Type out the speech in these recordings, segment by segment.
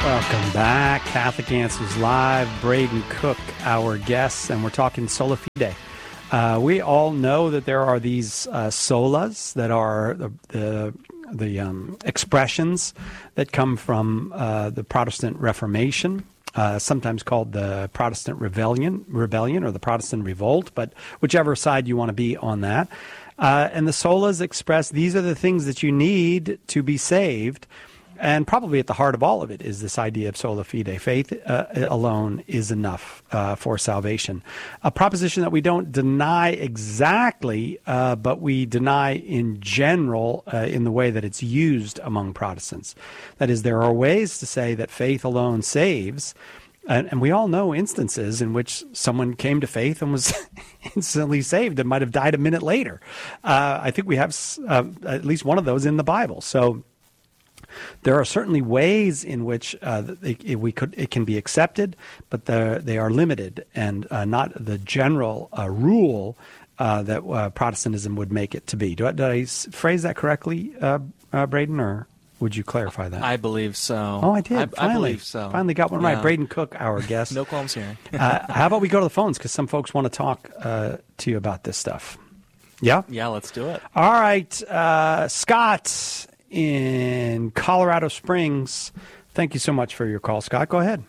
Welcome back. Catholic Answers Live. Braden Cook, our guest, and we're talking sola fide. We all know that there are these solas that are the expressions that come from the Protestant Reformation, sometimes called the Protestant Rebellion or the Protestant Revolt, but whichever side you want to be on that. And the solas express these are the things that you need to be saved. And probably at the heart of all of it is this idea of sola fide. Faith alone is enough for salvation. A proposition that we don't deny exactly, but we deny in general in the way that it's used among Protestants. That is, there are ways to say that faith alone saves. And we all know instances in which someone came to faith and was instantly saved and might have died a minute later. I think we have at least one of those in the Bible. So there are certainly ways in which it can be accepted, but they are limited and not the general rule that Protestantism would make it to be. Did I phrase that correctly, Braden, or would you clarify that? I believe so. Oh, I did. I believe so. Finally got one right. Braden Cook, our guest. No qualms here. How about we go to the phones, because some folks want to talk to you about this stuff. Yeah? Yeah, let's do it. All right. Scott in Colorado Springs. Thank you so much for your call, Scott. Go ahead.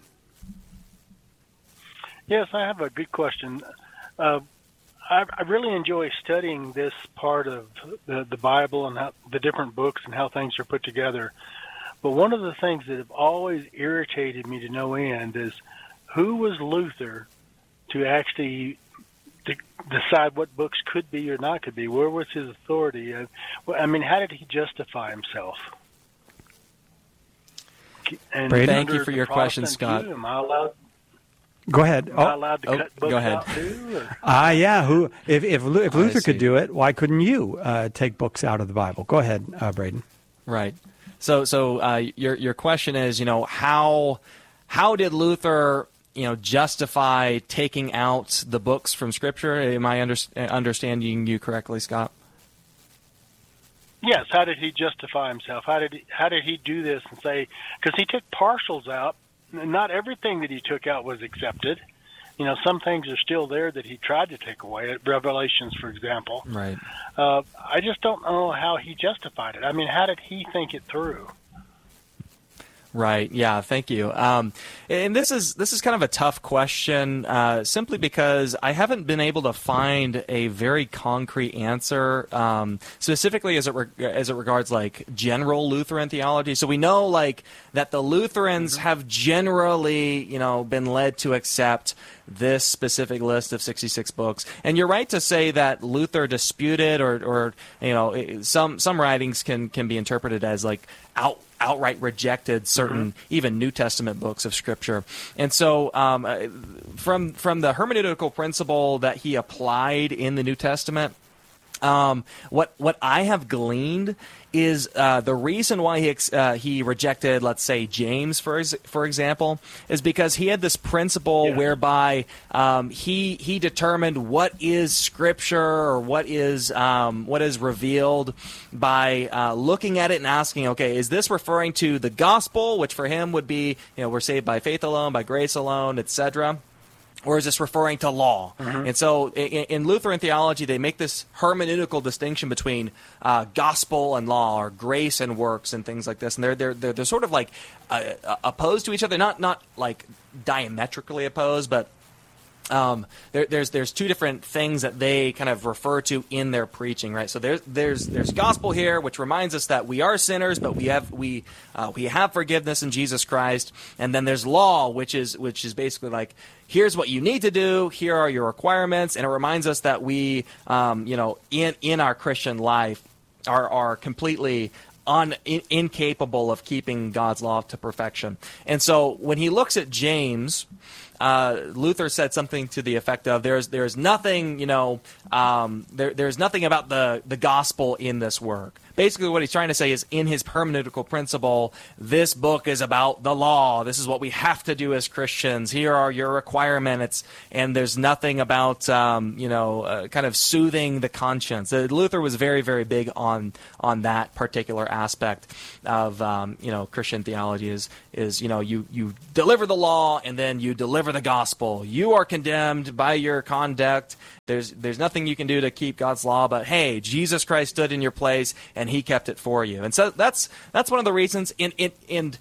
Yes, I have a good question. I really enjoy studying this part of the Bible and how, the different books and how things are put together. But one of the things that have always irritated me to no end is who was Luther to actually decide what books could be or not could be? Where was his authority? I mean, how did he justify himself? And thank you for your question, Scott. Am I allowed? Go ahead. Am I allowed to cut books go ahead. out too? Yeah. If Luther could do it, why couldn't you take books out of the Bible? Go ahead, Braden. Right. So your question is, how did Luther justify taking out the books from Scripture? Am I understanding you correctly, Scott? Yes. How did he justify himself? How did he do this and say? Because he took partials out. Not everything that he took out was accepted. Some things are still there that he tried to take away. Revelations, for example. Right. I just don't know how he justified it. I mean, how did he think it through? Right. Yeah. Thank you. And this is kind of a tough question, simply because I haven't been able to find a very concrete answer, specifically as it regards like general Lutheran theology. So we know that the Lutherans have generally, been led to accept this specific list of 66 books. And you're right to say that Luther disputed, or some writings can be interpreted as outright rejected certain even New Testament books of Scripture. And so from the hermeneutical principle that he applied in the New Testament, what I have gleaned is the reason why he rejected, let's say, James, for example, is because he had this principle whereby he determined what is Scripture or what is revealed by looking at it and asking, okay, is this referring to the gospel, which for him would be, we're saved by faith alone, by grace alone, etc., or is this referring to law? And so in Lutheran theology, they make this hermeneutical distinction between gospel and law, or grace and works, and things like this. And they're sort of opposed to each other, not like diametrically opposed, but there's two different things that they kind of refer to in their preaching, right? So there's gospel here, which reminds us that we are sinners, but we have forgiveness in Jesus Christ, and then there's law, which is basically like, here's what you need to do, here are your requirements, and it reminds us that we in our Christian life are completely incapable of keeping God's law to perfection. And so when he looks at James, Luther said something to the effect of, there's nothing, there's nothing about the gospel in this work. Basically, what he's trying to say is, in his hermeneutical principle, this book is about the law. This is what we have to do as Christians. Here are your requirements, and there's nothing about, kind of soothing the conscience. Luther was very, very big on that particular aspect of, Christian theology is you deliver the law and then you deliver the gospel. You are condemned by your conduct. There's nothing you can do to keep God's law, but hey, Jesus Christ stood in your place and he kept it for you. And so that's one of the reasons and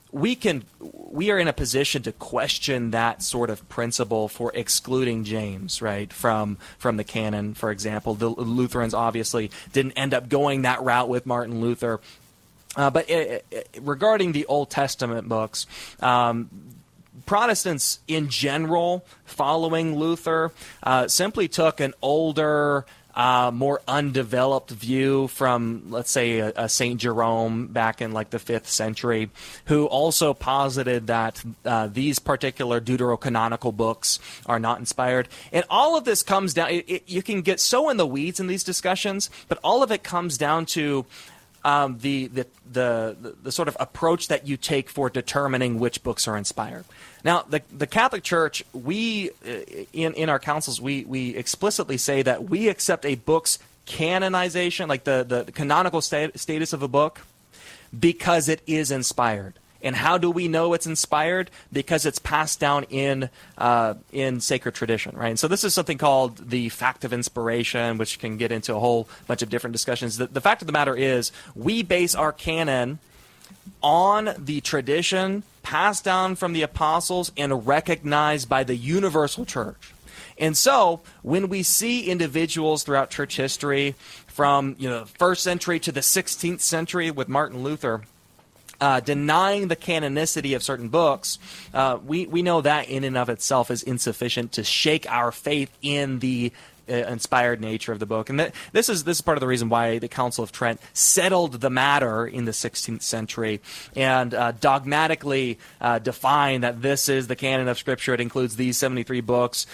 we are in a position to question that sort of principle for excluding James, right, from the canon, for example. The Lutherans obviously didn't end up going that route with Martin Luther. But regarding the Old Testament books, Protestants in general, following Luther, simply took an older, more undeveloped view from, let's say, a St. Jerome back in like the 5th century, who also posited that these particular deuterocanonical books are not inspired. And all of this comes down, you can get so in the weeds in these discussions, but all of it comes down to the sort of approach that you take for determining which books are inspired. Now, the Catholic Church, we in our councils, we explicitly say that we accept a book's canonization, like the canonical status of a book, because it is inspired. And how do we know it's inspired? Because it's passed down in sacred tradition, right? And so this is something called the fact of inspiration, which can get into a whole bunch of different discussions. The fact of the matter is, we base our canon on the tradition passed down from the apostles and recognized by the universal church. And so when we see individuals throughout church history from the 1st century to the 16th century with Martin Luther, denying the canonicity of certain books, we know that in and of itself is insufficient to shake our faith in the inspired nature of the book. And this is part of the reason why the Council of Trent settled the matter in the 16th century and dogmatically defined that this is the canon of Scripture. It includes these 73 books.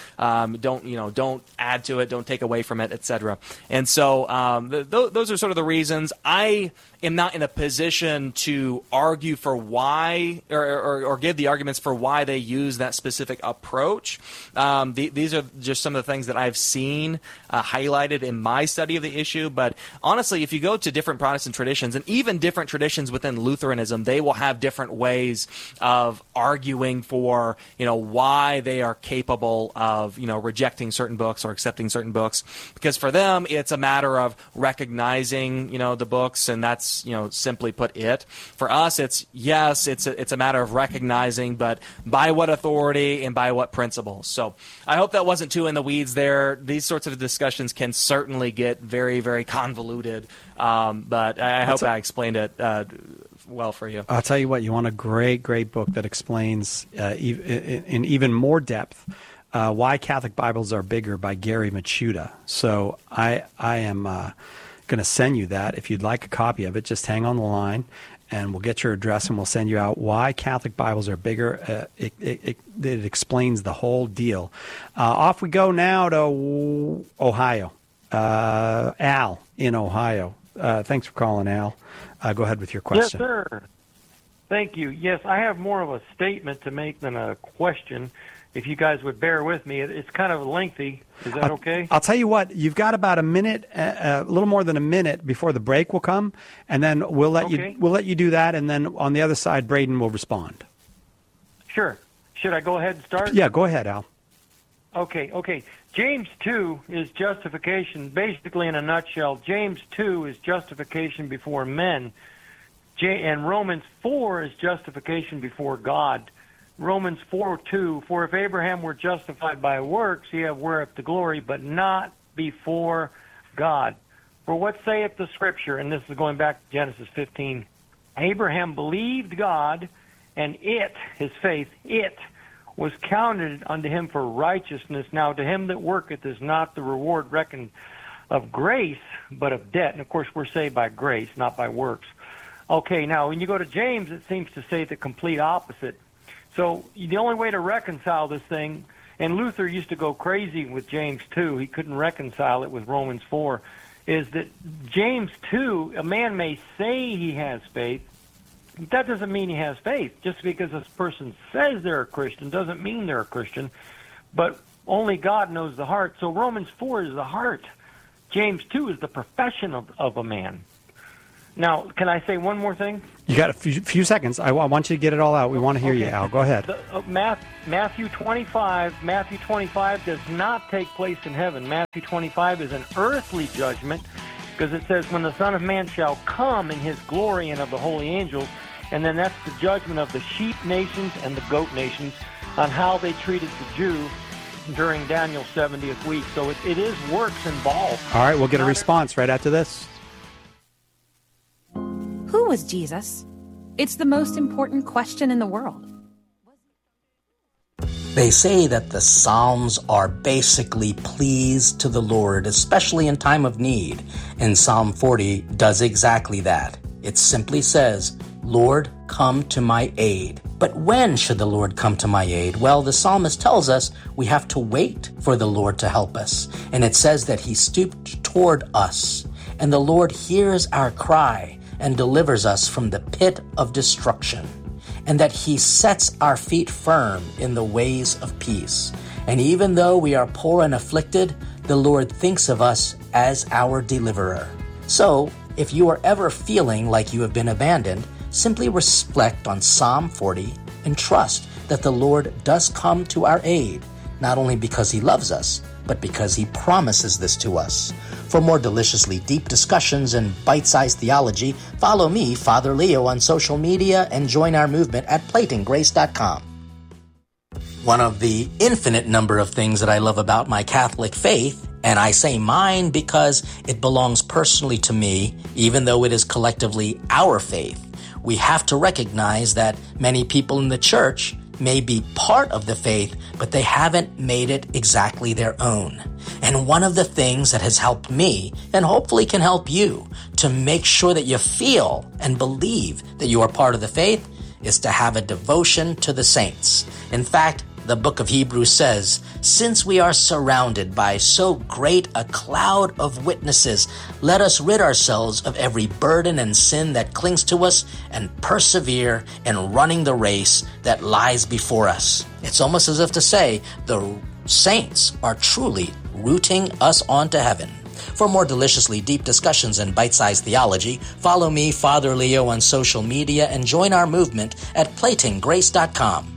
Don't add to it, don't take away from it, etc. And so those are sort of the reasons. I am not in a position to argue for why or give the arguments for why they use that specific approach. These are just some of the things that I've seen highlighted in my study of the issue. But honestly, if you go to different Protestant traditions, and even different traditions within Lutheranism, they will have different ways of arguing for why they are capable of rejecting certain books or accepting certain books. Because for them, it's a matter of recognizing the books, and that's simply put it. For us, it's a matter of recognizing, but by what authority and by what principles. So I hope that wasn't too in the weeds there. These sorts of discussions can certainly get very, very convoluted, but I hope I explained it well for you. I'll tell you what, you want a great book that explains in even more depth Why Catholic Bibles Are Bigger by Gary Machuda. So I am going to send you that. If you'd like a copy of it, just hang on the line and we'll get your address and we'll send you out Why Catholic Bibles Are Bigger. It explains the whole deal. Off we go now to Ohio. Al in Ohio. Thanks for calling, Al. Go ahead with your question. Yes, sir. Thank you. Yes, I have more of a statement to make than a question. If you guys would bear with me, it's kind of lengthy. Is that okay? I'll tell you what. You've got about a minute, a little more than a minute before the break will come, and then we'll let you do that, and then on the other side, Braden will respond. Sure. Should I go ahead and start? Yeah, go ahead, Al. Okay. James 2 is justification. Basically, in a nutshell, James 2 is justification before men, and Romans 4 is justification before God. Romans 4:2, for if Abraham were justified by works, he have whereof the glory, but not before God. For what saith the Scripture, and this is going back to Genesis 15, Abraham believed God, and his faith, was counted unto him for righteousness. Now to him that worketh is not the reward reckoned of grace, but of debt. And of course we're saved by grace, not by works. Okay, now when you go to James, it seems to say the complete opposite. So the only way to reconcile this thing, and Luther used to go crazy with James 2, he couldn't reconcile it with Romans 4, is that James 2, a man may say he has faith, but that doesn't mean he has faith. Just because this person says they're a Christian doesn't mean they're a Christian, but only God knows the heart. So Romans 4 is the heart. James 2 is the profession of a man. Now, can I say one more thing? You got a few seconds. I want you to get it all out. We want to hear you, Al. Go ahead. Matthew 25 does not take place in heaven. Matthew 25 is an earthly judgment, because it says, when the Son of Man shall come in his glory and of the holy angels, and then that's the judgment of the sheep nations and the goat nations on how they treated the Jew during Daniel's 70th week. So it is works involved. All right, we'll get a response right after this. Who was Jesus? It's the most important question in the world. They say that the Psalms are basically pleas to the Lord, especially in time of need. And Psalm 40 does exactly that. It simply says, Lord, come to my aid. But when should the Lord come to my aid? Well, the psalmist tells us we have to wait for the Lord to help us. And it says that he stooped toward us, and the Lord hears our cry and delivers us from the pit of destruction, and that he sets our feet firm in the ways of peace. And even though we are poor and afflicted, the Lord thinks of us as our deliverer. So, if you are ever feeling like you have been abandoned, simply reflect on Psalm 40 and trust that the Lord does come to our aid, not only because he loves us, but because he promises this to us. For more deliciously deep discussions and bite-sized theology, follow me, Father Leo, on social media and join our movement at PlatingGrace.com. One of the infinite number of things that I love about my Catholic faith, and I say mine because it belongs personally to me, even though it is collectively our faith, we have to recognize that many people in the church may be part of the faith, but they haven't made it exactly their own. And one of the things that has helped me, and hopefully can help you, to make sure that you feel and believe that you are part of the faith, is to have a devotion to the saints. In fact, the book of Hebrews says, since we are surrounded by so great a cloud of witnesses, let us rid ourselves of every burden and sin that clings to us and persevere in running the race that lies before us. It's almost as if to say the saints are truly rooting us on to heaven. For more deliciously deep discussions and bite-sized theology, follow me, Father Leo, on social media and join our movement at PlatingGrace.com.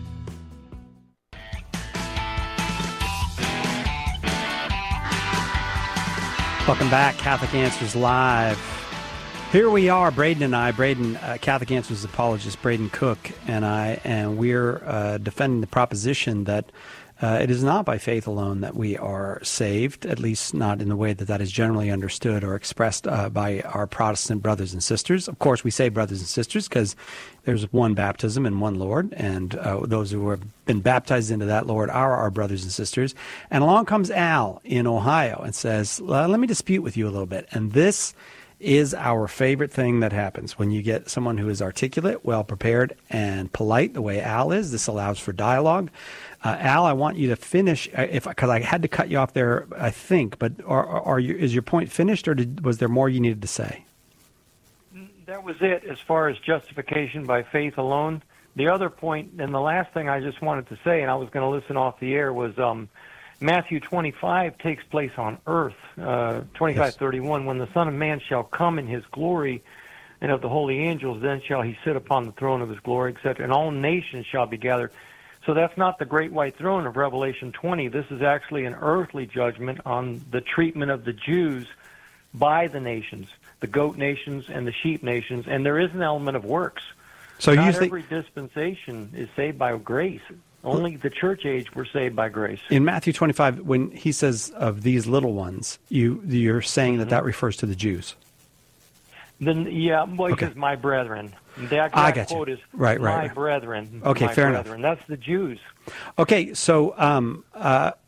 Welcome back, Catholic Answers Live. Here we are, Braden and I, Catholic Answers apologist Braden Cook and I, and we're defending the proposition that it is not by faith alone that we are saved, at least not in the way that is generally understood or expressed by our Protestant brothers and sisters. Of course, we say brothers and sisters because there's one baptism and one Lord, and those who have been baptized into that Lord are our brothers and sisters. And along comes Al in Ohio and says, let me dispute with you a little bit. And this is our favorite thing that happens when you get someone who is articulate, well-prepared, and polite the way Al is. This allows for dialogue. Al, I want you to finish, because I had to cut you off there, I think, but is your point finished, or was there more you needed to say? That was it as far as justification by faith alone. The other point, and the last thing I just wanted to say, and I was going to listen off the air, was Matthew 25 takes place on earth, 25:31, yes. When the Son of Man shall come in his glory and of the holy angels, then shall he sit upon the throne of his glory, etc., and all nations shall be gathered. So that's not the great white throne of Revelation 20. This is actually an earthly judgment on the treatment of the Jews by the nations, the goat nations and the sheep nations, and there is an element of works. So not every dispensation is saved by grace. Only the church age were saved by grace. In Matthew 25, when he says of these little ones, you're saying that refers to the Jews. Then he says my brethren. That quote is my brethren. Okay, my fair brethren. enough. That's the Jews. Okay, so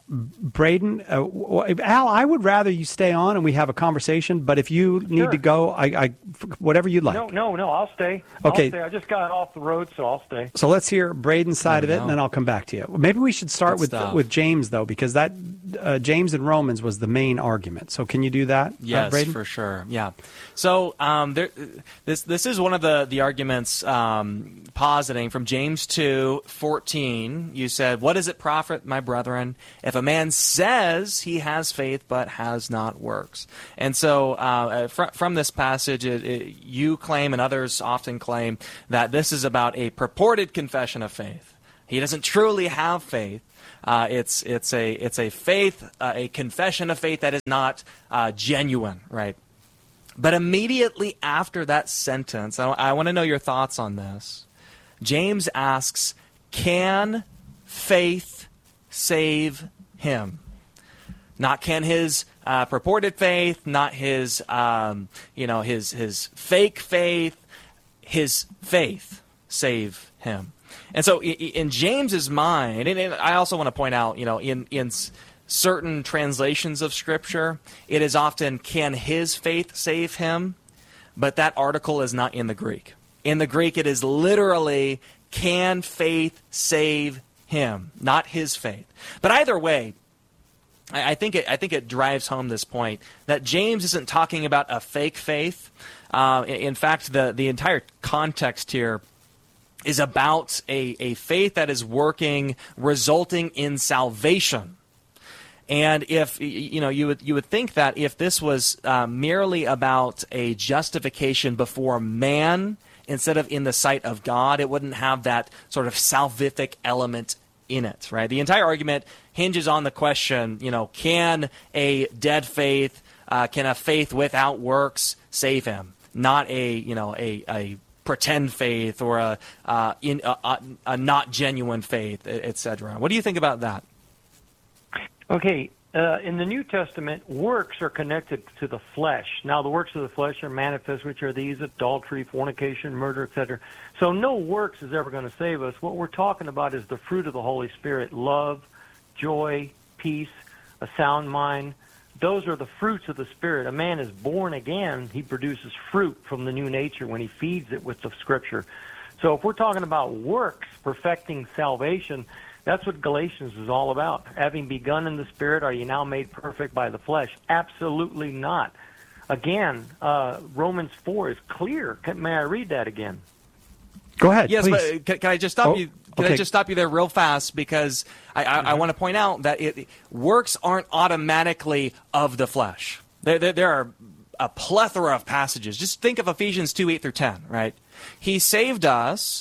Braden, Al, I would rather you stay on and we have a conversation. But if you need to go, I whatever you'd like. No, I'll stay. Okay. I'll stay. I just got off the road, so I'll stay. So let's hear Braden's side of it, and then I'll come back to you. Maybe we should start with James, though, because that James and Romans was the main argument. So can you do that, Yes, Braden? for sure. Yeah. So this is one of the arguments positing from James 2:14. You said, "What does it profit, my brethren, if a man says he has faith but has not works?" And so from this passage, you claim and others often claim that this is about a purported confession of faith. He doesn't truly have faith. It's a faith, a confession of faith that is not genuine, right? But immediately after that sentence, I want to know your thoughts on this. James asks, "Can faith save him?" Not can his purported faith, not his his fake faith, his faith save him. And so in James's mind, and I also want to point out, in certain translations of Scripture, it is often, "Can his faith save him?" But that article is not in the Greek. In the Greek, it is literally, "Can faith save him?" Not his faith. But either way, I think it drives home this point that James isn't talking about a fake faith. In fact, the entire context here is about a faith that is working, resulting in salvation. And if you would think that if this was merely about a justification before man instead of in the sight of God, it wouldn't have that sort of salvific element in it, right? The entire argument hinges on the question, can a dead faith, can a faith without works save him? Not a pretend faith or a not genuine faith, etc. What do you think about that? Okay, in the New Testament, works are connected to the flesh. Now, the works of the flesh are manifest, which are these: adultery, fornication, murder, etc. So no works is ever going to save us. What we're talking about is the fruit of the Holy Spirit: love, joy, peace, a sound mind. Those are the fruits of the Spirit. A man is born again. He produces fruit from the new nature when he feeds it with the Scripture. So if we're talking about works perfecting salvation, that's what Galatians is all about. Having begun in the Spirit, are you now made perfect by the flesh? Absolutely not. Again, Romans 4 is clear. May I read that again? Go ahead, yes, please. But can I just stop you? Can okay. I just stop you there real fast? Because I want to point out that works aren't automatically of the flesh. There are a plethora of passages. Just think of Ephesians 2:8-10, right? He saved us,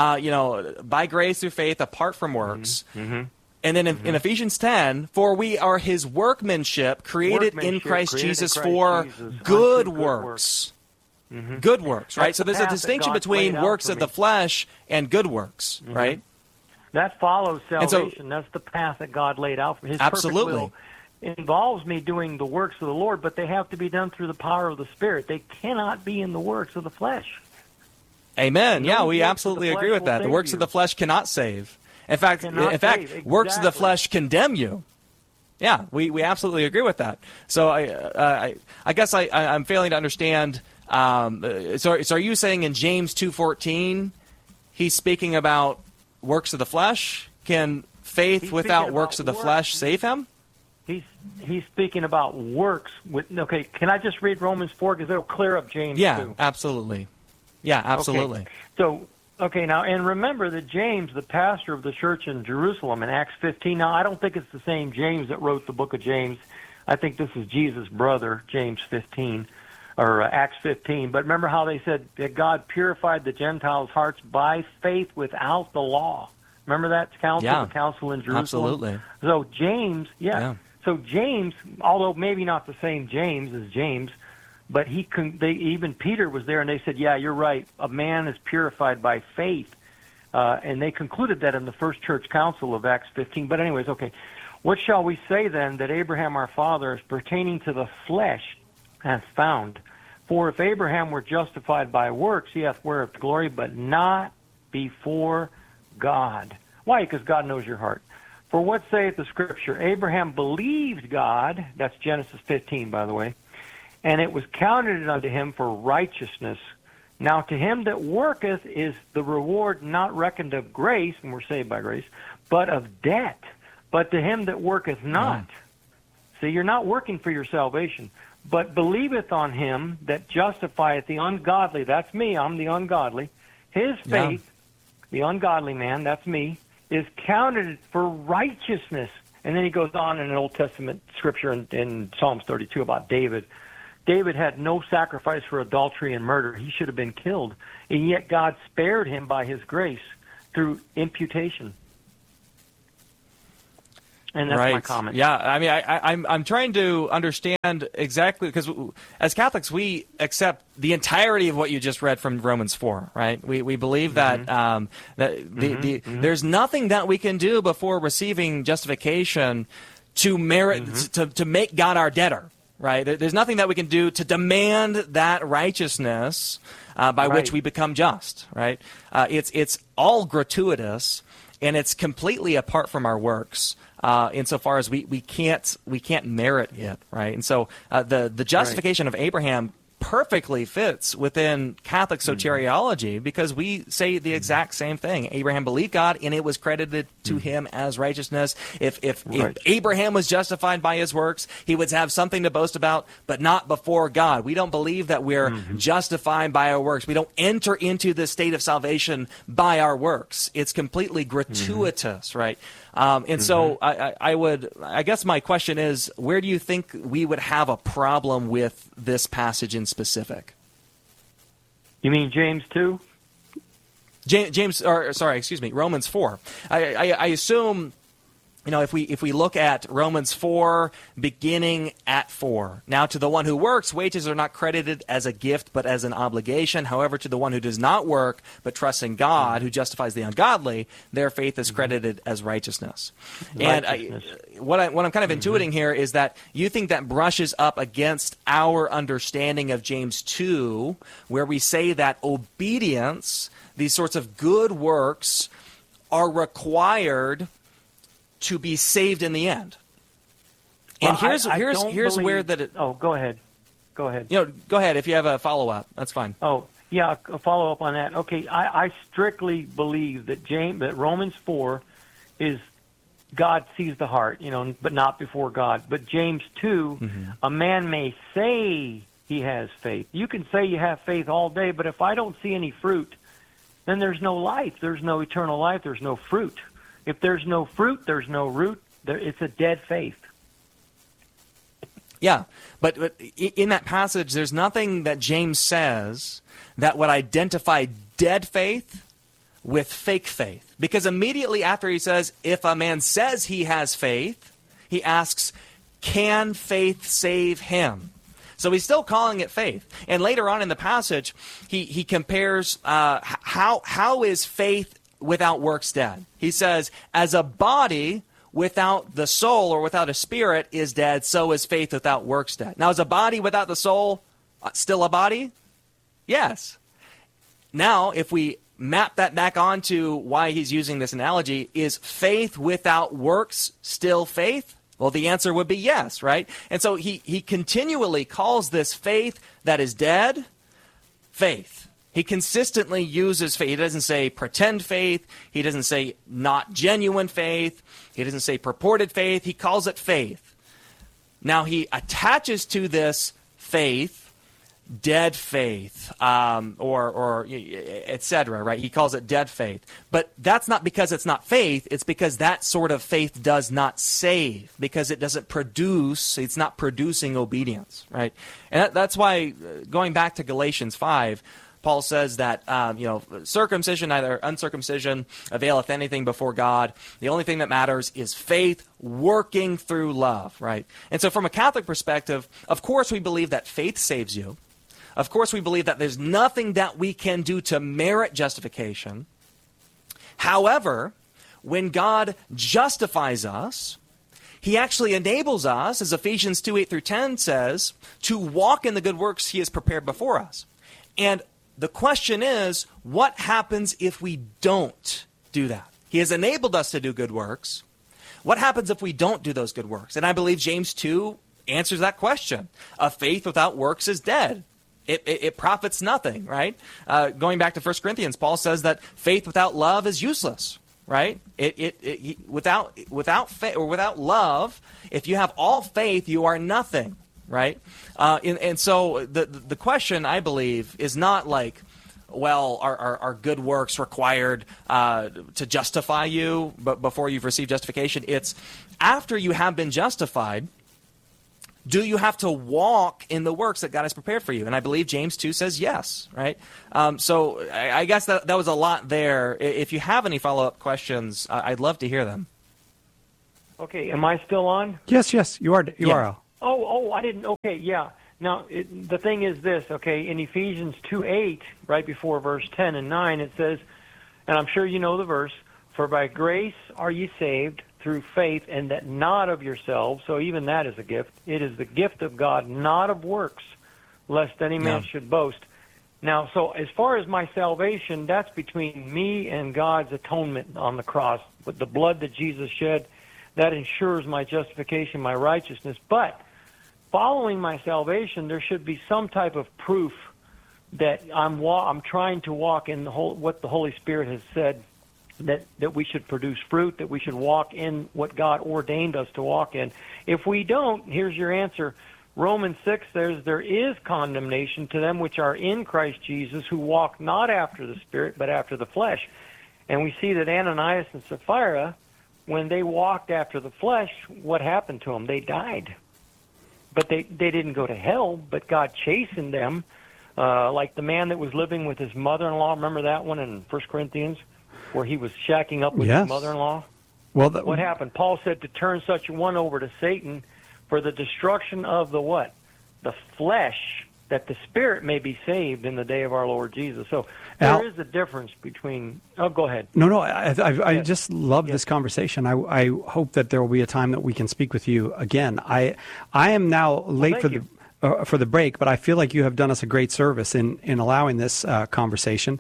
by grace through faith, apart from works. Mm-hmm. And then in Ephesians 10, for we are his workmanship, created in Christ Jesus for good works. Mm-hmm. Good works, right? So there's a distinction between works of the flesh and good works, mm-hmm. right? That follows salvation. That's the path that God laid out for his absolutely. Perfect will. It involves me doing the works of the Lord, but they have to be done through the power of the Spirit. They cannot be in the works of the flesh. Amen. Yeah, we absolutely agree with that. The works of the flesh cannot save. In fact, works of the flesh condemn you. Yeah, we absolutely agree with that. So I guess I'm failing to understand. So are you saying in James 2:14, he's speaking about works of the flesh? Can faith without works of the flesh save him? He's speaking about works. Okay, can I just read Romans 4 because it'll clear up James 2? Yeah, absolutely. Yeah, absolutely. Okay. So, now, and remember that James, the pastor of the church in Jerusalem in Acts 15, now I don't think it's the same James that wrote the book of James. I think this is Jesus' brother, James 15, or Acts 15. But remember how they said that God purified the Gentiles' hearts by faith without the law. Remember that council, the council in Jerusalem? Absolutely. So James, So James, although maybe not the same James as James, but even Peter was there, and they said, yeah, you're right. A man is purified by faith. And they concluded that in the first church council of Acts 15. But anyways, okay. What shall we say then that Abraham our father is pertaining to the flesh hath found? For if Abraham were justified by works, he hath whereof glory, but not before God. Why? Because God knows your heart. For what saith the Scripture? Abraham believed God. That's Genesis 15, by the way. And it was counted unto him for righteousness. Now to him that worketh is the reward not reckoned of grace, and we're saved by grace, but of debt. But to him that worketh not. See, you're not working for your salvation, but believeth on him that justifieth the ungodly. That's me, I'm the ungodly. His faith, the ungodly man, that's me, is counted for righteousness. And then he goes on in an Old Testament scripture in Psalms 32 about David. David had no sacrifice for adultery and murder. He should have been killed. And yet God spared him by his grace through imputation. And that's my comment. Yeah, I mean, I'm trying to understand exactly, because as Catholics, we accept the entirety of what you just read from Romans 4, right? We believe that there's nothing that we can do before receiving justification to merit to make God our debtor, right? There's nothing that we can do to demand that righteousness by which we become just, right? It's all gratuitous, and it's completely apart from our works. Insofar as we can't merit it, right? And so the justification of Abraham perfectly fits within Catholic soteriology, because we say the exact same thing. Abraham believed God, and it was credited to him as righteousness. If Abraham was justified by his works, he would have something to boast about, but not before God. We don't believe that we're justified by our works. We don't enter into this state of salvation by our works. It's completely gratuitous, right? And so I guess my question is, where do you think we would have a problem with this passage in specific? You mean James 2? Romans 4. I assume, if we look at Romans 4, beginning at 4. Now, to the one who works, wages are not credited as a gift, but as an obligation. However, to the one who does not work, but trusts in God, who justifies the ungodly, their faith is credited as righteousness. And what I'm kind of intuiting here is that you think that brushes up against our understanding of James 2, where we say that obedience, these sorts of good works, are required to be saved in the end. And here's where that. Oh, go ahead. Go ahead. Go ahead if you have a follow-up. That's fine. Oh, yeah, a follow-up on that. Okay, I strictly believe that Romans 4 is God sees the heart, but not before God. But James 2, a man may say he has faith. You can say you have faith all day, but if I don't see any fruit, then there's no life. There's no eternal life. There's no fruit. If there's no fruit, there's no root. It's a dead faith. Yeah, but in that passage, there's nothing that James says that would identify dead faith with fake faith. Because immediately after he says, if a man says he has faith, he asks, can faith save him? So he's still calling it faith. And later on in the passage, he compares how is faith without works dead. He says, as a body without the soul or without a spirit is dead, so is faith without works dead. Now, is a body without the soul still a body? Yes. Now, if we map that back onto why he's using this analogy, is faith without works still faith? Well, the answer would be yes, right? And so he continually calls this faith that is dead, faith. He consistently uses faith. He doesn't say pretend faith. He doesn't say not genuine faith. He doesn't say purported faith. He calls it faith. Now, he attaches to this faith dead faith, or etc., right? He calls it dead faith. But that's not because it's not faith. It's because that sort of faith does not save, because it doesn't produce, it's not producing obedience, right? And that's why, going back to Galatians 5, Paul says that, circumcision, neither uncircumcision availeth anything before God. The only thing that matters is faith working through love, right? And so from a Catholic perspective, of course we believe that faith saves you. Of course we believe that there's nothing that we can do to merit justification. However, when God justifies us, he actually enables us, as Ephesians 2:8-10 says, to walk in the good works he has prepared before us. And the question is, what happens if we don't do that? He has enabled us to do good works. what happens if we don't do those good works? And I believe James 2 answers that question. A faith without works is dead. It profits nothing, right? Going back to 1 Corinthians, Paul says that faith without love is useless, right? Without faith or without love, if you have all faith, you are nothing, right? And so the question, I believe, is not like, well, are good works required to justify you before you've received justification? It's after you have been justified, do you have to walk in the works that God has prepared for you? And I believe James 2 says yes, right? So I guess that was a lot there. If you have any follow-up questions, I'd love to hear them. Okay, am I still on? Yes, you are. You are. Al. Oh, I didn't. Okay, yeah. Now, the thing is this, okay, in Ephesians 2:8, right before verse 10 and 9, it says, and I'm sure you know the verse, for by grace are ye saved through faith, and that not of yourselves, so even that is a gift. It is the gift of God, not of works, lest any man should boast. Now, so as far as my salvation, that's between me and God's atonement on the cross. With the blood that Jesus shed, that ensures my justification, my righteousness. But following my salvation, there should be some type of proof that I'm trying to walk in what the Holy Spirit has said, that we should produce fruit, that we should walk in what God ordained us to walk in. If we don't, here's your answer. Romans 6 says there is condemnation to them which are in Christ Jesus, who walk not after the Spirit, but after the flesh. And we see that Ananias and Sapphira, when they walked after the flesh, what happened to them? They died. But they didn't go to hell, but God chastened them, like the man that was living with his mother-in-law. Remember that one in 1 Corinthians, where he was shacking up with his mother-in-law? Well, what happened? Paul said to turn such a one over to Satan for the destruction of the what? The flesh, that the spirit may be saved in the day of our Lord Jesus. So there is a difference between... Oh, go ahead. No, I just love this conversation. I hope that there will be a time that we can speak with you again. I am now late for the break, but I feel like you have done us a great service in allowing this conversation.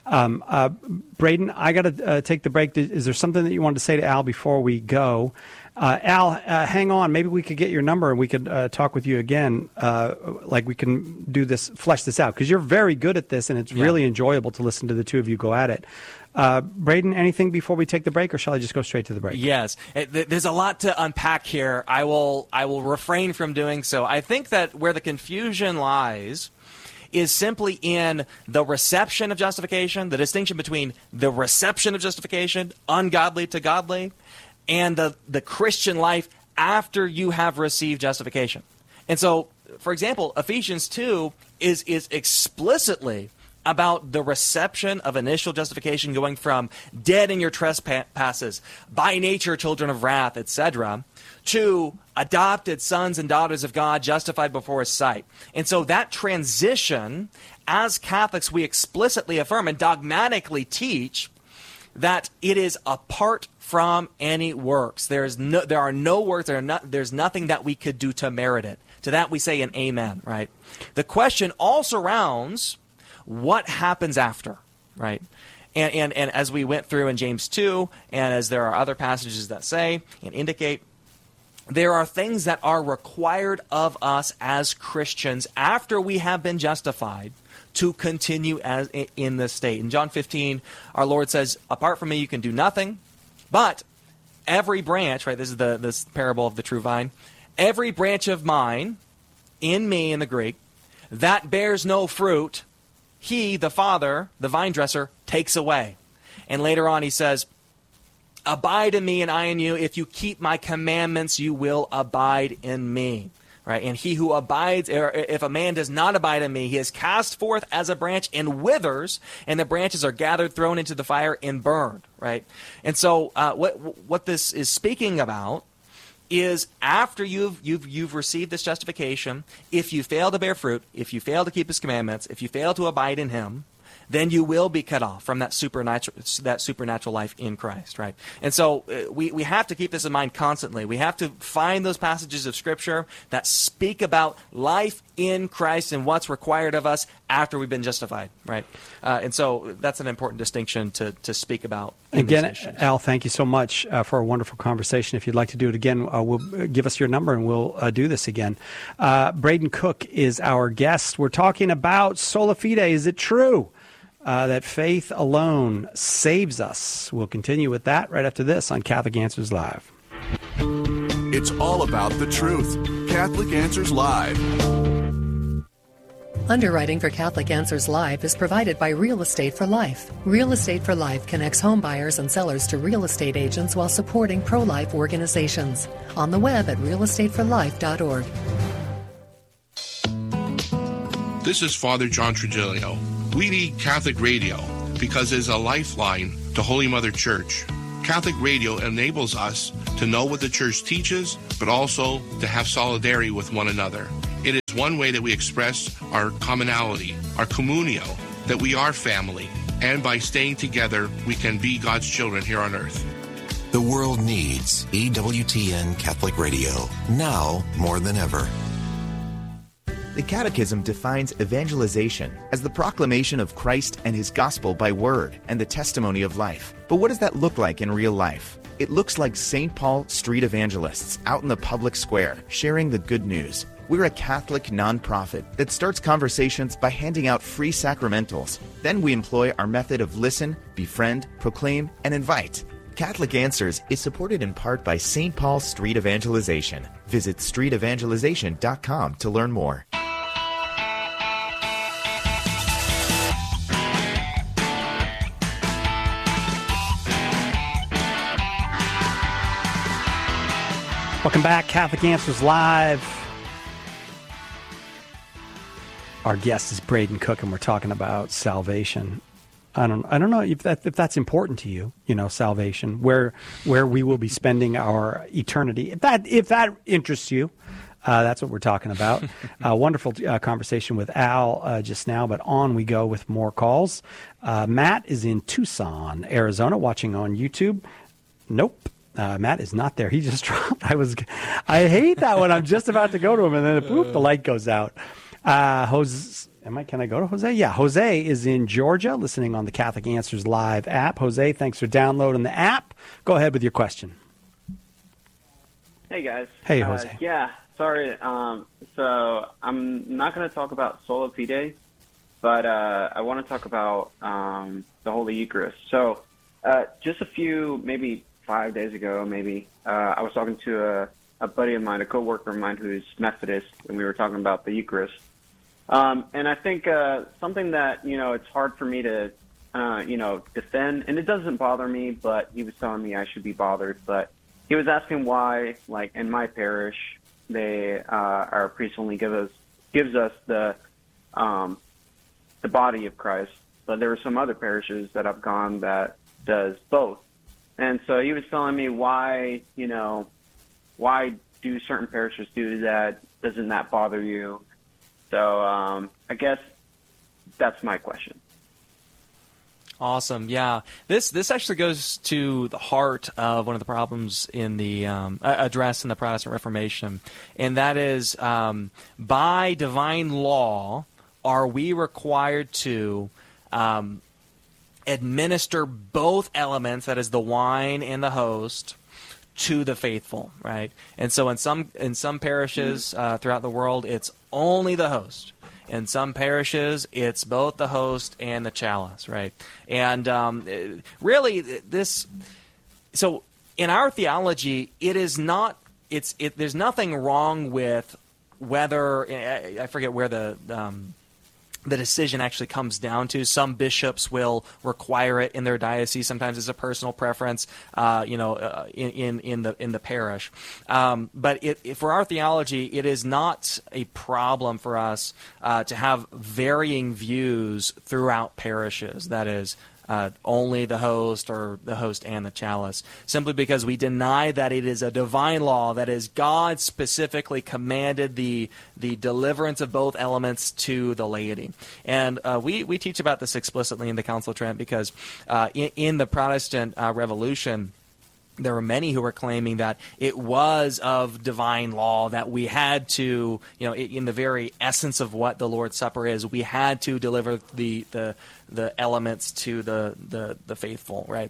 Braden, I got to take the break. Is there something that you wanted to say to Al before we go? Al, hang on. Maybe we could get your number and we could talk with you again. Like we can do this, flesh this out, because you're very good at this, and it's really enjoyable to listen to the two of you go at it. Braden, anything before we take the break, or shall I just go straight to the break? Yes. There's a lot to unpack here. I will refrain from doing so. I think that where the confusion lies is simply in the reception of justification, the distinction between the reception of justification, ungodly to godly, and the Christian life after you have received justification. And so, for example, Ephesians 2 is explicitly about the reception of initial justification, going from dead in your trespasses, by nature children of wrath, etc., to adopted sons and daughters of God, justified before His sight. And so that transition, as Catholics, we explicitly affirm and dogmatically teach that it is apart from any works. There are no works. There's nothing that we could do to merit it. To that we say an amen, right? The question all surrounds what happens after, right? And as we went through in James 2, and as there are other passages that say and indicate, there are things that are required of us as Christians after we have been justified to continue as in this state. In John 15, our Lord says, apart from me you can do nothing, but every branch, right, this is this parable of the true vine, every branch of mine, in me in the Greek, that bears no fruit, He, the Father, the vine dresser, takes away. And later on he says, abide in me and I in you. If you keep my commandments, you will abide in me. Right? And he who abides, or if a man does not abide in me, he is cast forth as a branch and withers, and the branches are gathered, thrown into the fire, and burned. Right? And so what this is speaking about is after you've received this justification, if you fail to bear fruit, if you fail to keep His commandments, if you fail to abide in Him, then you will be cut off from that supernatural life in Christ, right? And so we have to keep this in mind constantly. We have to find those passages of Scripture that speak about life in Christ and what's required of us after we've been justified, right? And so that's an important distinction to speak about. Again, Al, thank you so much for a wonderful conversation. If you'd like to do it again, give us your number and we'll do this again. Braden Cook is our guest. We're talking about sola fide. Is it true that faith alone saves us? We'll continue with that right after this on Catholic Answers Live. It's all about the truth. Catholic Answers Live. Underwriting for Catholic Answers Live is provided by Real Estate for Life. Real Estate for Life connects home buyers and sellers to real estate agents while supporting pro-life organizations. On the web at realestateforlife.org. This is Father John Trigilio. We need Catholic radio because it's a lifeline to Holy Mother Church. Catholic radio enables us to know what the Church teaches, but also to have solidarity with one another. It is one way that we express our commonality, our communio, that we are family, and by staying together, we can be God's children here on earth. The world needs EWTN Catholic Radio, now more than ever. The Catechism defines evangelization as the proclamation of Christ and His gospel by word and the testimony of life. But what does that look like in real life? It looks like St. Paul street evangelists out in the public square sharing the good news. We're a Catholic nonprofit that starts conversations by handing out free sacramentals. Then we employ our method of listen, befriend, proclaim, and invite. Catholic Answers is supported in part by St. Paul Street Evangelization. Visit streetevangelization.com to learn more. Welcome back, Catholic Answers Live. Our guest is Braden Cook, and we're talking about salvation. I don't know if that's important to you. You know, salvation, where we will be spending our eternity. If that interests you, that's what we're talking about. Wonderful conversation with Al just now, but on we go with more calls. Matt is in Tucson, Arizona, watching on YouTube. Nope. Matt is not there. He just dropped. I hate that when I'm just about to go to him and then boop, the light goes out. Can I go to Jose? Yeah, Jose is in Georgia, listening on the Catholic Answers Live app. Jose, thanks for downloading the app. Go ahead with your question. Hey, guys. Hey, Jose. Yeah, sorry. So I'm not going to talk about sola fide, but I want to talk about the Holy Eucharist. So just a few, maybe 5 days ago, I was talking to a buddy of mine, a coworker of mine who's Methodist, and we were talking about the Eucharist. And I think something that, it's hard for me to, defend, and it doesn't bother me, but he was telling me I should be bothered. But he was asking why, like in my parish, our priest only gives us the body of Christ, but there were some other parishes that I've gone that does both. And so he was telling me why do certain parishes do that? Doesn't that bother you? So I guess that's my question. Awesome. Yeah. This actually goes to the heart of one of the problems in the addressed in the Protestant Reformation, and that is by divine law, are we required to administer both elements, that is the wine and the host, to the faithful, right? And so in some parishes throughout the world, it's only the host. In some parishes, it's both the host and the chalice, right? And really, so in our theology, it is not. There's nothing wrong with whether, I forget where the decision actually comes down to. Some bishops will require it in their diocese. Sometimes it's a personal preference, in the parish. But for our theology, it is not a problem for us to have varying views throughout parishes. That is, only the host or the host and the chalice, simply because we deny that it is a divine law, that is, God specifically commanded the deliverance of both elements to the laity. And we teach about this explicitly in the Council of Trent because in the Protestant Revolution, there were many who were claiming that it was of divine law, that we had to, in the very essence of what the Lord's Supper is, we had to deliver the elements to the faithful, right?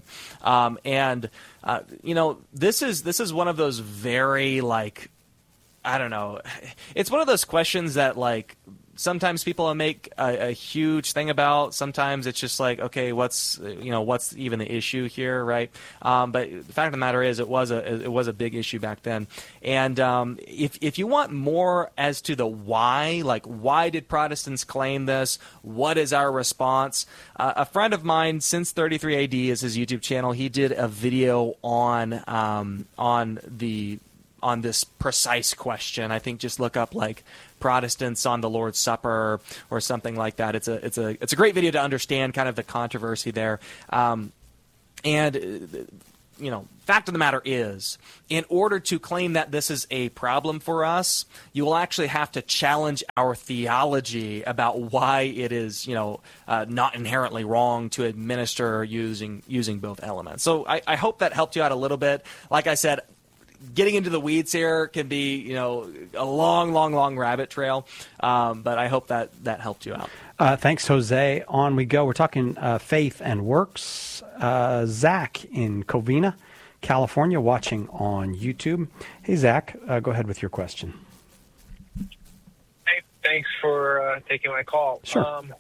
This is one of those very, I don't know, it's one of those questions that, sometimes people make a huge thing about. Sometimes it's just okay, what's even the issue here, right? But the fact of the matter is, it was a big issue back then. And if you want more as to the why, why did Protestants claim this? What is our response? A friend of mine, Since 33 AD is his YouTube channel. He did a video on this precise question. I think just look up Protestants on the Lord's Supper or something like that. It's a great video to understand kind of the controversy there. Fact of the matter is, in order to claim that this is a problem for us, you will actually have to challenge our theology about why it is, not inherently wrong to administer using both elements. So I hope that helped you out a little bit. Like I said, getting into the weeds here can be, a long rabbit trail, but I hope that helped you out. Thanks, Jose. On we go. We're talking faith and works. Zach in Covina, California, watching on YouTube. Hey, Zach, go ahead with your question. Hey, thanks for taking my call. Sure.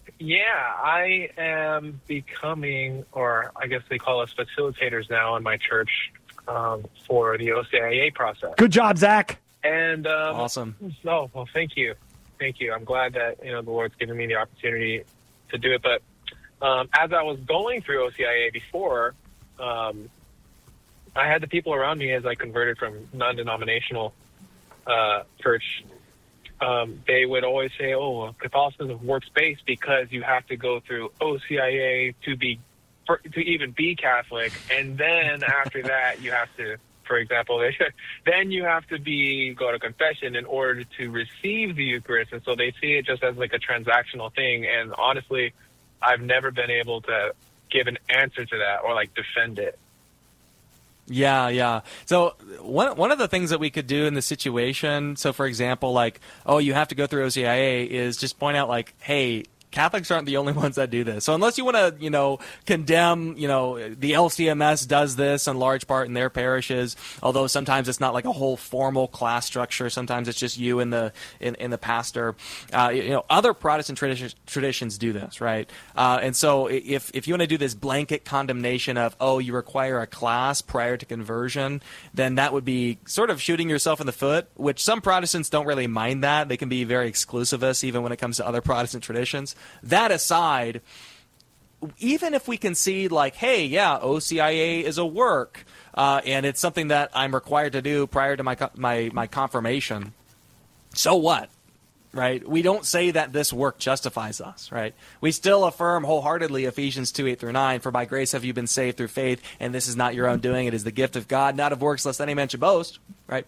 I am becoming, or I guess they call us facilitators now in my church, for the OCIA process. Good job, Zach. And awesome. Oh, well, thank you. I'm glad that the Lord's given me the opportunity to do it. But as I was going through OCIA before, I had the people around me as I converted from non-denominational church. They would always say, "Oh, Catholicism works based because you have to go through OCIA to even be Catholic, and then after that you have to, for example, then you have to go to confession in order to receive the Eucharist." And so they see it just as a transactional thing. And honestly, I've never been able to give an answer to that or defend it. Yeah. So one of the things that we could do in the situation, so for example, you have to go through OCIA, is just point out hey, Catholics aren't the only ones that do this. So unless you want to, condemn, the LCMS does this in large part in their parishes, although sometimes it's not a whole formal class structure. Sometimes it's just you and the pastor. Other Protestant traditions do this, right? And so if you want to do this blanket condemnation of, you require a class prior to conversion, then that would be sort of shooting yourself in the foot, which some Protestants don't really mind that. They can be very exclusivist even when it comes to other Protestant traditions. That aside, even if we concede hey, yeah, OCIA is a work, and it's something that I'm required to do prior to my confirmation, so what? Right? We don't say that this work justifies us, right? We still affirm wholeheartedly Ephesians 2:8-9, "For by grace have you been saved through faith, and this is not your own doing, it is the gift of God, not of works, lest any man should boast," right?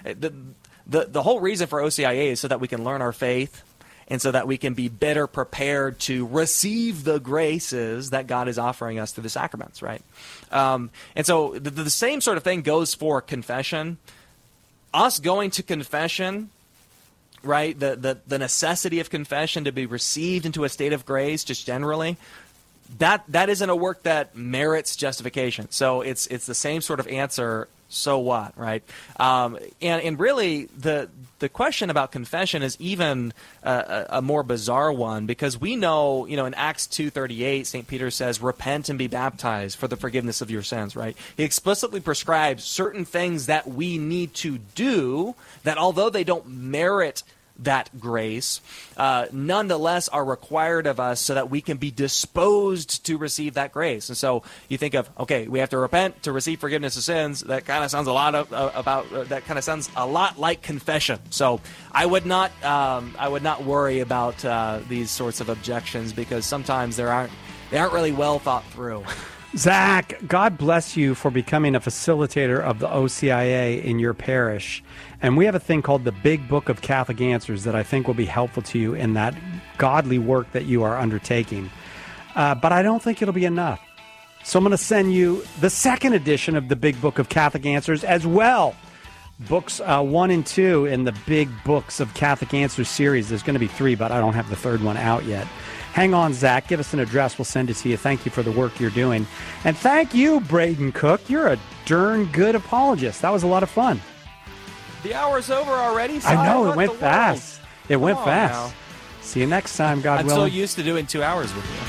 The whole reason for OCIA is so that we can learn our faith, and so that we can be better prepared to receive the graces that God is offering us through the sacraments, right? And so the same sort of thing goes for confession. Us going to confession, right, the necessity of confession to be received into a state of grace just generally, that isn't a work that merits justification. So it's the same sort of answer. So what, right? And really, the question about confession is even a more bizarre one, because we know, in Acts 2:38, St. Peter says, "Repent and be baptized for the forgiveness of your sins," right? He explicitly prescribes certain things that we need to do that, although they don't merit that grace, nonetheless are required of us so that we can be disposed to receive that grace. And so you think of, okay, we have to repent to receive forgiveness of sins. That kind of sounds that kind of sounds a lot like confession. So I would not worry about these sorts of objections, because sometimes there aren't they aren't really well thought through. Zach, God bless you for becoming a facilitator of the OCIA in your parish. And we have a thing called the Big Book of Catholic Answers that I think will be helpful to you in that godly work that you are undertaking. But I don't think it'll be enough. So I'm going to send you the second edition of the Big Book of Catholic Answers as well. Books 1 and 2 in the Big Books of Catholic Answers series. There's going to be 3, but I don't have the third one out yet. Hang on, Zach. Give us an address. We'll send it to you. Thank you for the work you're doing. And thank you, Braden Cook. You're a darn good apologist. That was a lot of fun. The hour's over already. I know. It went fast. It went fast. Now. See you next time, God willing. I'm so used to doing 2 hours with you.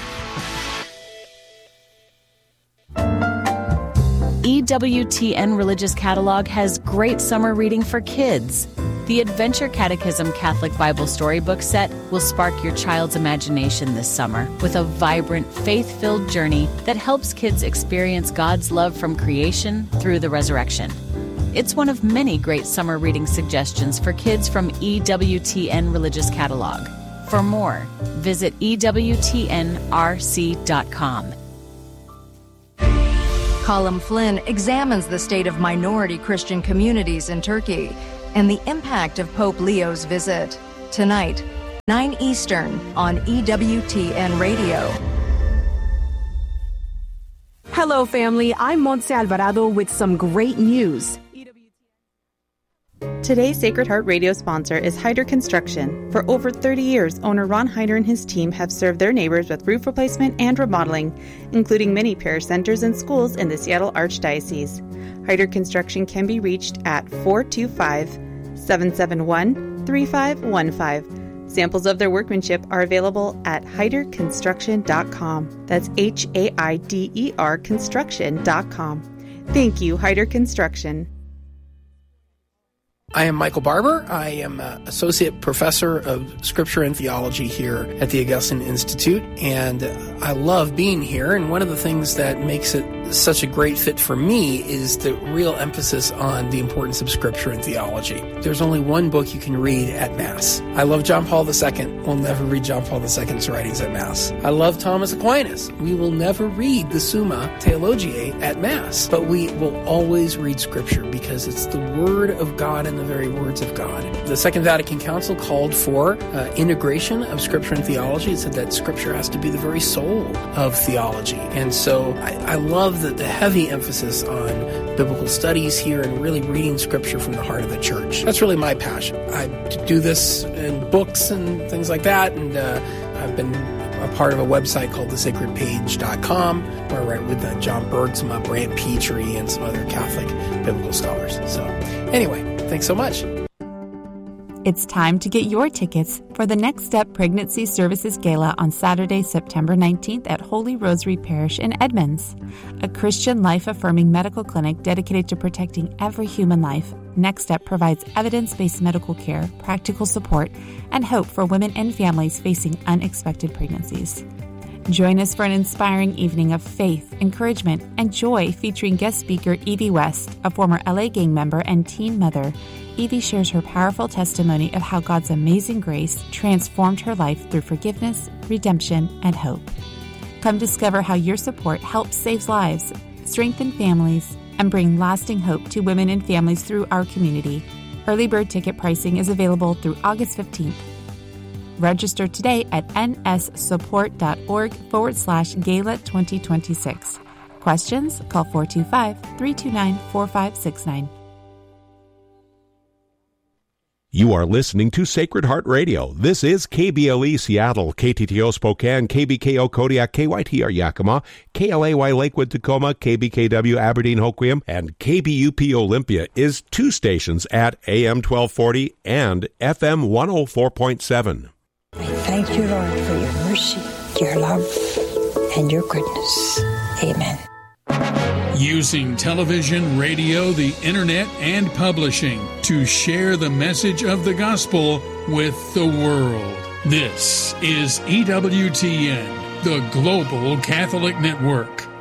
EWTN Religious Catalog has great summer reading for kids. The Adventure Catechism Catholic Bible Storybook Set will spark your child's imagination this summer with a vibrant, faith-filled journey that helps kids experience God's love from creation through the resurrection. It's one of many great summer reading suggestions for kids from EWTN Religious Catalog. For more, visit EWTNRC.com. Colin Flynn examines the state of minority Christian communities in Turkey and the impact of Pope Leo's visit. Tonight, 9 Eastern on EWTN Radio. Hello, family. I'm Montse Alvarado with some great news. Today's Sacred Heart Radio sponsor is Hyder Construction. For over 30 years, owner Ron Hyder and his team have served their neighbors with roof replacement and remodeling, including many parish centers and schools in the Seattle Archdiocese. Hyder Construction can be reached at 425-771-3515. Samples of their workmanship are available at hyderconstruction.com. That's HAIDER construction.com. Thank you, Hyder Construction. I am Michael Barber. I am Associate Professor of Scripture and Theology here at the Augustine Institute, and I love being here. And one of the things that makes it such a great fit for me is the real emphasis on the importance of Scripture and theology. There's only one book you can read at Mass. I love John Paul II. We'll never read John Paul II's writings at Mass. I love Thomas Aquinas. We will never read the Summa Theologiae at Mass, but we will always read Scripture because it's the Word of God and the very words of God. The Second Vatican Council called for integration of Scripture and theology. It said that Scripture has to be the very soul of theology. And so I love the heavy emphasis on biblical studies here and really reading Scripture from the heart of the church. That's really my passion. I do this in books and things like that, and I've been a part of a website called thesacredpage.com where I write with John Bergsma, Brant Petrie, and some other Catholic biblical scholars. So anyway, thanks so much. It's time to get your tickets for the Next Step Pregnancy Services Gala on Saturday, September 19th at Holy Rosary Parish in Edmonds. A Christian life-affirming medical clinic dedicated to protecting every human life, Next Step provides evidence-based medical care, practical support, and hope for women and families facing unexpected pregnancies. Join us for an inspiring evening of faith, encouragement, and joy featuring guest speaker Evie West, a former LA Gang member and teen mother. Evie shares her powerful testimony of how God's amazing grace transformed her life through forgiveness, redemption, and hope. Come discover how your support helps save lives, strengthen families, and bring lasting hope to women and families through our community. Early bird ticket pricing is available through August 15th. Register today at nssupport.org/Gala 2026. Questions? Call 425-329-4569. You are listening to Sacred Heart Radio. This is KBLE Seattle, KTTO Spokane, KBKO Kodiak, KYTR Yakima, KLAY Lakewood Tacoma, KBKW Aberdeen Hoquiam, and KBUP Olympia is 2 stations at AM 1240 and FM 104.7. I thank you, Lord, for your mercy, your love, and your goodness. Amen. Using television, radio, the internet, and publishing to share the message of the gospel with the world. This is EWTN, the Global Catholic Network.